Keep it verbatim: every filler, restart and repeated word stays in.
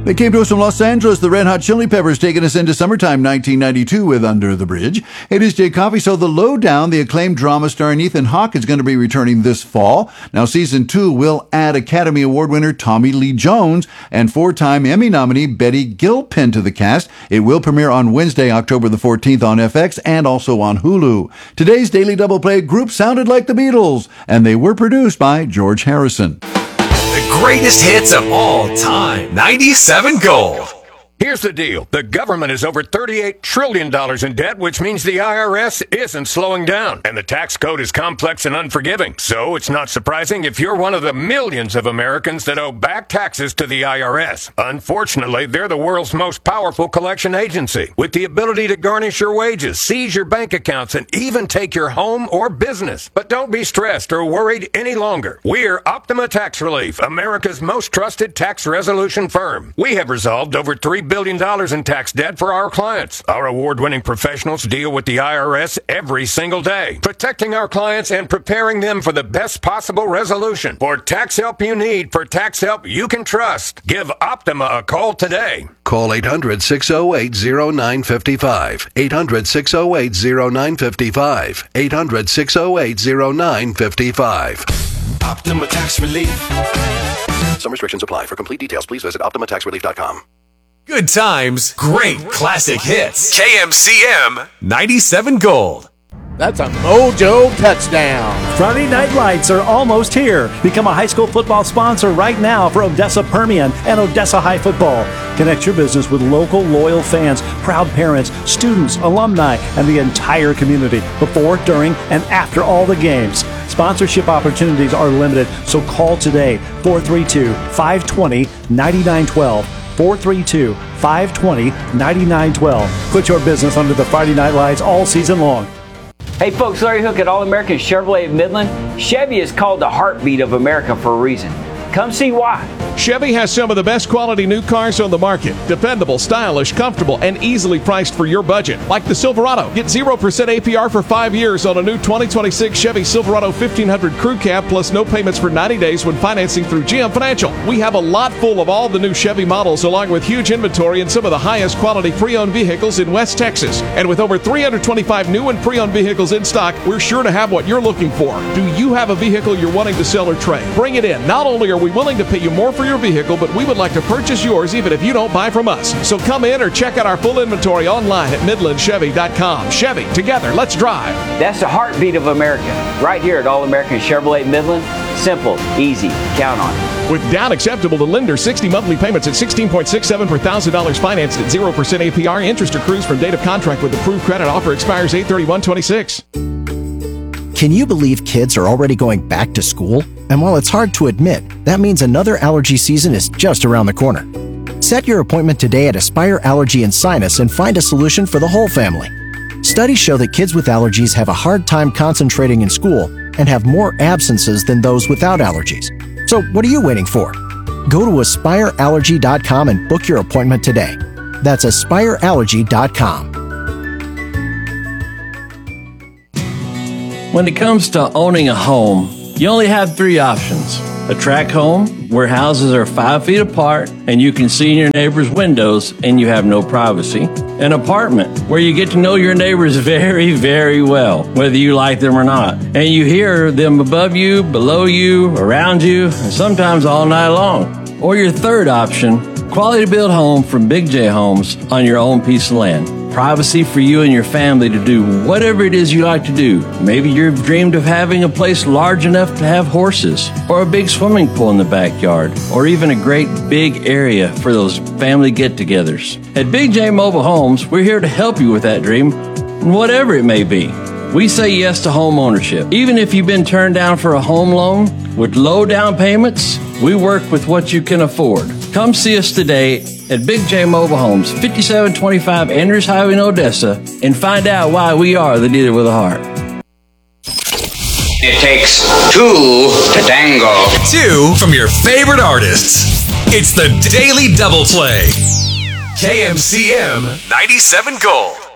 They came to us from Los Angeles, the Red Hot Chili Peppers, taking us into summertime nineteen ninety-two with Under the Bridge. It is Jay Coffey. So The Lowdown, the acclaimed drama starring Ethan Hawke, is going to be returning this fall. Now, season two will add Academy Award winner Tommy Lee Jones and four-time Emmy nominee Betty Gilpin to the cast. It will premiere on Wednesday, October the fourteenth on F X and also on Hulu. Today's Daily Double Play group sounded like the Beatles, and they were produced by George Harrison. The greatest hits of all time. ninety-seven Gold. Here's the deal. The government is over thirty-eight trillion dollars in debt, which means the I R S isn't slowing down. And the tax code is complex and unforgiving. So it's not surprising if you're one of the millions of Americans that owe back taxes to the I R S. Unfortunately, they're the world's most powerful collection agency, with the ability to garnish your wages, seize your bank accounts, and even take your home or business. But don't be stressed or worried any longer. We're Optima Tax Relief, America's most trusted tax resolution firm. We have resolved over three billion dollars in tax debt for our clients. Our award-winning professionals deal with the I R S every single day, protecting our clients and preparing them for the best possible resolution. For tax help you need, for tax help you can trust, give Optima a call today. Call eight hundred, six oh eight, oh nine five five. eight hundred, six oh eight, oh nine five five. eight hundred, six oh eight, oh nine five five. Optima Tax Relief. Some restrictions apply. For complete details, please visit optima tax relief dot com. Good times, great classic hits. K M C M ninety-seven Gold. That's a mojo touchdown. Friday Night Lights are almost here. Become a high school football sponsor right now for Odessa Permian and Odessa High Football. Connect your business with local loyal fans, proud parents, students, alumni, and the entire community before, during, and after all the games. Sponsorship opportunities are limited, so call today, four three two, five two zero, nine nine one two. four three two, five two zero, nine nine one two. Put your business under the Friday Night Lights all season long. Hey folks, Larry Hook at All American Chevrolet of Midland. Chevy is called the heartbeat of America for a reason. Come see why. Chevy has some of the best quality new cars on the market. Dependable, stylish, comfortable, and easily priced for your budget. Like the Silverado. Get zero percent A P R for five years on a new twenty twenty-six Chevy Silverado fifteen hundred Crew Cab, plus no payments for ninety days when financing through G M Financial. We have a lot full of all the new Chevy models, along with huge inventory and some of the highest quality pre-owned vehicles in West Texas. And with over three hundred twenty-five new and pre-owned vehicles in stock, we're sure to have what you're looking for. Do you have a vehicle you're wanting to sell or trade? Bring it in. Not only are we willing to pay you more for your vehicle, but we would like to purchase yours even if you don't buy from us. So come in or check out our full inventory online at midland chevy dot com. Chevy, together, let's drive. That's the heartbeat of America, right here at All American Chevrolet Midland. Simple, easy, count on it. With down acceptable to lender, sixty monthly payments at sixteen point six seven per thousand dollars, financed at zero percent A P R. Interest accrues from date of contract with approved credit. Offer expires eight thirty-one twenty-six. Can you believe kids are already going back to school? And while it's hard to admit, that means another allergy season is just around the corner. Set your appointment today at Aspire Allergy and Sinus and find a solution for the whole family. Studies show that kids with allergies have a hard time concentrating in school and have more absences than those without allergies. So what are you waiting for? Go to aspire allergy dot com and book your appointment today. That's aspire allergy dot com. When it comes to owning a home, you only have three options. A tract home, where houses are five feet apart and you can see in your neighbor's windows and you have no privacy. An apartment, where you get to know your neighbors very, very well, whether you like them or not. And you hear them above you, below you, around you, and sometimes all night long. Or your third option, quality built home from Big J Homes on your own piece of land. Privacy for you and your family to do whatever it is you like to do. Maybe you've dreamed of having a place large enough to have horses, or a big swimming pool in the backyard, or even a great big area for those family get-togethers. At Big J Mobile Homes, we're here to help you with that dream, whatever it may be. We say yes to home ownership. Even if you've been turned down for a home loan with low down payments, we work with what you can afford. Come see us today at Big J Mobile Homes, fifty-seven twenty-five Andrews Highway in Odessa, and find out why we are the dealer with a heart. It takes two to tango. Two from your favorite artists. It's the Daily Double Play. K M C M ninety-seven Gold.